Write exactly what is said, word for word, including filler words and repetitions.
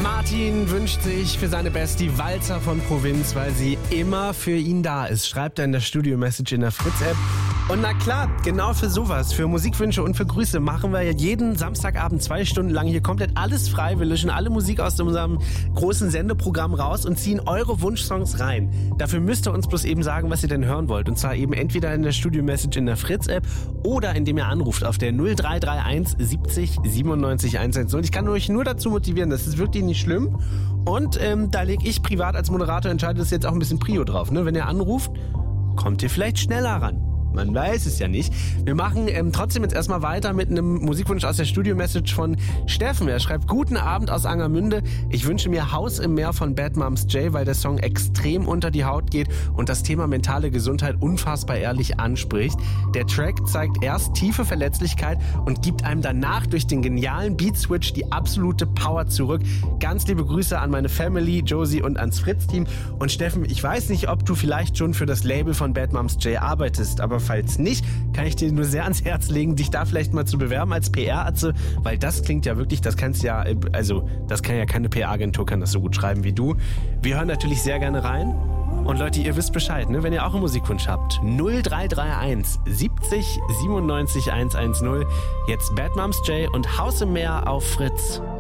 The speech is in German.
Martin wünscht sich für seine Bestie Walzer von Provinz, weil sie immer für ihn da ist. Schreibt er in der Studio-Message in der Fritz-App. Und na klar, genau für sowas, für Musikwünsche und für Grüße machen wir jeden Samstagabend zwei Stunden lang hier komplett alles frei. Wir löschen alle Musik aus unserem großen Sendeprogramm raus und ziehen eure Wunschsongs rein. Dafür müsst ihr uns bloß eben sagen, was ihr denn hören wollt. Und zwar eben entweder in der Studio-Message in der Fritz-App oder indem ihr anruft auf der null drei drei eins siebzig siebenundneunzig hundertzehn. Ich kann euch nur dazu motivieren, das ist wirklich nicht schlimm. Und ähm, da lege ich privat als Moderator, entscheide das jetzt auch ein bisschen Prio drauf. Ne? Wenn ihr anruft, kommt ihr vielleicht schneller ran. Man weiß es ja nicht. Wir machen ähm, trotzdem jetzt erstmal weiter mit einem Musikwunsch aus der Studio-Message von Steffen. Er schreibt: Guten Abend aus Angermünde. Ich wünsche mir Haus im Meer von Bad Moms J, weil der Song extrem unter die Haut geht und das Thema mentale Gesundheit unfassbar ehrlich anspricht. Der Track zeigt erst tiefe Verletzlichkeit und gibt einem danach durch den genialen Beat-Switch die absolute Power zurück. Ganz liebe Grüße an meine Family, Josie und ans Fritz-Team. Und Steffen, ich weiß nicht, ob du vielleicht schon für das Label von Bad Moms J arbeitest, aber falls nicht, kann ich dir nur sehr ans Herz legen, dich da vielleicht mal zu bewerben als P R-Atze, weil das klingt ja wirklich, das kannst ja, also das kann ja keine P R-Agentur, kann das so gut schreiben wie du. Wir hören natürlich sehr gerne rein. Und Leute, ihr wisst Bescheid, ne? Wenn ihr auch einen Musikwunsch habt. null drei drei eins siebzig siebenundneunzig hundertzehn. Jetzt Bad Moms J und Haus im Meer auf Fritz.